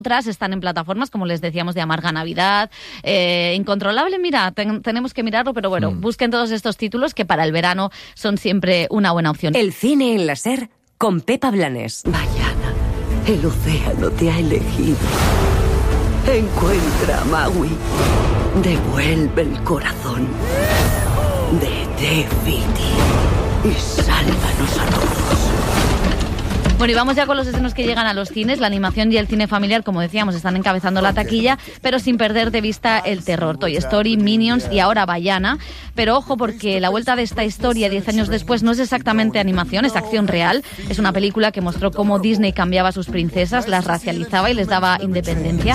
Otras están en plataformas, como les decíamos, de Amarga Navidad, Incontrolable, mira, tenemos que mirarlo, pero bueno, busquen todos estos títulos que para el verano son siempre una buena opción. El cine en la SER con Pepa Blanes. Mañana, el océano te ha elegido. Encuentra a Maui. Devuelve el corazón de Te Fiti y sálvanos a todos. Bueno, y vamos ya con los estrenos que llegan a los cines. La animación y el cine familiar, como decíamos, están encabezando la taquilla, pero sin perder de vista el terror. Toy Story, Minions y ahora Vaiana. Pero ojo, porque la vuelta de esta historia 10 años después no es exactamente animación, es acción real. Es una película que mostró cómo Disney cambiaba a sus princesas, las racializaba y les daba independencia.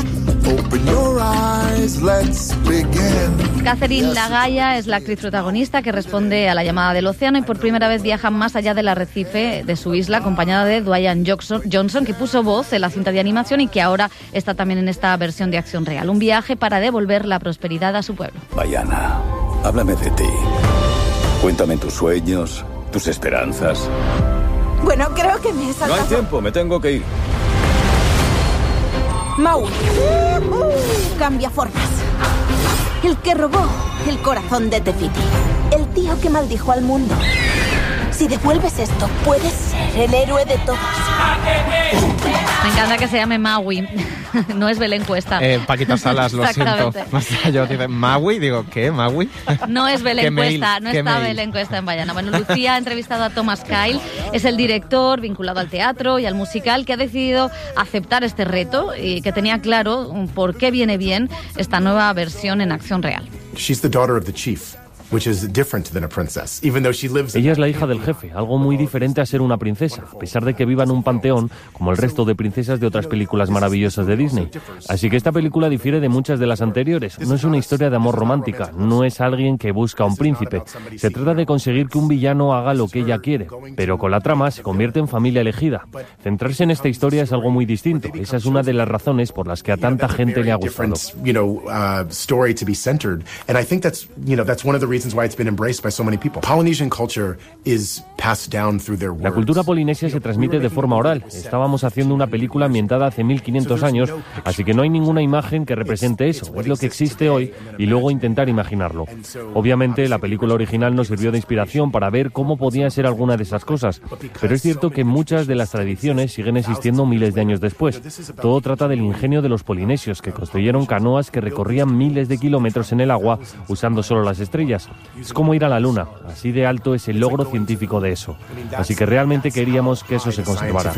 Catherine Lagaya es la actriz protagonista que responde a la llamada del océano y por primera vez viaja más allá del arrecife de su isla, acompañada de Dwayne Johnson, que puso voz en la cinta de animación y que ahora está también en esta versión de acción real. Un viaje para devolver la prosperidad a su pueblo. Vaiana, háblame de ti. Cuéntame tus sueños, tus esperanzas. Bueno, creo que me he saltado. No hay tiempo, me tengo que ir. Maui. Cambia formas. El que robó el corazón de Te Fiti. El tío que maldijo al mundo. Si devuelves esto, puedes ser el héroe de todos. Me encanta que se llame Maui. No es Belén Cuesta. Paquita Salas, lo siento. Yo digo, ¿Maui? Digo, ¿qué? ¿Maui? No es Belén Cuesta, no está Belén Cuesta en Vaiana. Bueno, Lucía ha entrevistado a Thomas Kyle. Es el director vinculado al teatro y al musical que ha decidido aceptar este reto y que tenía claro por qué viene bien esta nueva versión en acción real. She's the daughter of the chief. Which is different than a princess, even though she lives. Ella es la hija del jefe, algo muy diferente a ser una princesa, a pesar de que viva en un panteón como el resto de princesas de otras películas maravillosas de Disney. Así que esta película difiere de muchas de las anteriores. No es una historia de amor romántica, no es alguien que busca a un príncipe. Se trata de conseguir que un villano haga lo que ella quiere, pero con la trama se convierte en familia elegida. Centrarse en esta historia es algo muy distinto. Esa es una de las razones por las que a tanta gente le ha gustado. Story to be centered, and I think that's one of the reasons why it's been embraced by so many people. Polynesian culture is passed down through their words. La cultura polinesia se transmite de forma oral. Estábamos haciendo una película ambientada hace 1500 años, así que no hay ninguna imagen que represente eso. Es lo que existe hoy y luego intentar imaginarlo. Obviamente, la película original nos sirvió de inspiración para ver cómo podía ser alguna de esas cosas, pero es cierto que muchas de las tradiciones siguen existiendo miles de años después. Todo trata del ingenio de los polinesios, que construyeron canoas que recorrían miles de kilómetros en el agua usando solo las estrellas. Es como ir a la luna, así de alto es el logro científico de eso. Así que realmente queríamos que eso se conservara.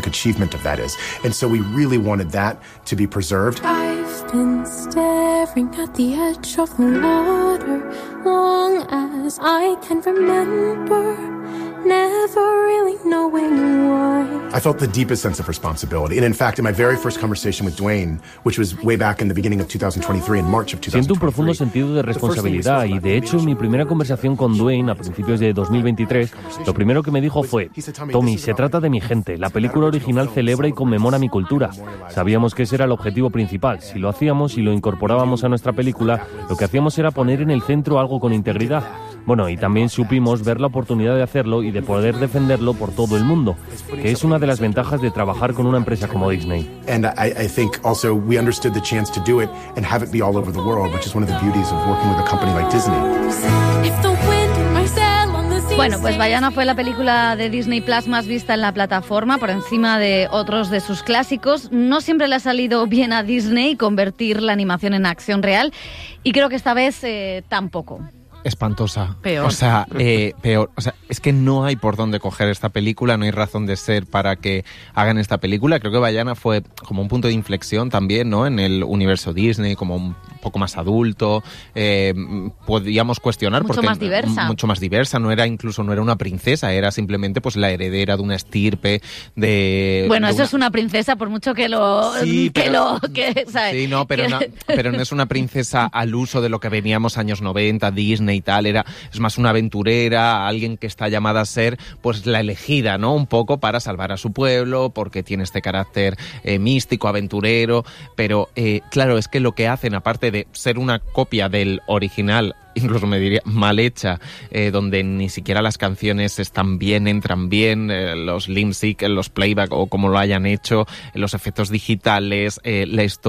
I've been staring at the edge of the water long as I can remember, never really knowing why. I felt the deepest sense of responsibility. And in fact, in my very first conversation with Dwayne, which was way back in the beginning of 2023, in March of 2023. Siento un profundo sentido de responsabilidad y de hecho en mi primera conversación con Dwayne a principios de 2023, lo primero que me dijo fue: Tommy, se trata de mi gente. La película original celebra y conmemora mi cultura. Sabíamos que ese era el objetivo principal. Si lo hacíamos y lo incorporábamos a nuestra película, lo que hacíamos era poner en el centro algo con integridad. Bueno, y también supimos ver la oportunidad de hacerlo y de poder defenderlo por todo el mundo, que es una de las ventajas de trabajar con una empresa como Disney. And I think also we understood the chance to do it and have it be all over the world, which is one of the beauties of working with a company like Disney. Bueno, pues Vaiana fue la película de Disney Plus más vista en la plataforma, por encima de otros de sus clásicos. No siempre le ha salido bien a Disney convertir la animación en acción real y creo que esta vez tampoco. Espantosa. Peor. O sea, peor. O sea, es que no hay por dónde coger esta película, no hay razón de ser para que hagan esta película. Creo que Vaiana fue como un punto de inflexión también, ¿no? En el universo Disney, como un poco más adulto. Podíamos cuestionar mucho porque más diversa. Mucho más diversa. No era una princesa, era simplemente pues la heredera de una estirpe de. Bueno, eso es una princesa, por mucho que lo. Sí, ¿sabes? Sí, no, pero no es una princesa al uso de lo que veníamos años 90, Disney y tal. Es más una aventurera, alguien que está llamada a ser pues la elegida, ¿no? Un poco para salvar a su pueblo, porque tiene este carácter místico, aventurero, pero claro, es que lo que hacen, aparte de ser una copia del original, incluso me diría mal hecha, donde ni siquiera las canciones están bien, entran bien, los lip sync, los playback o como lo hayan hecho, los efectos digitales, la historia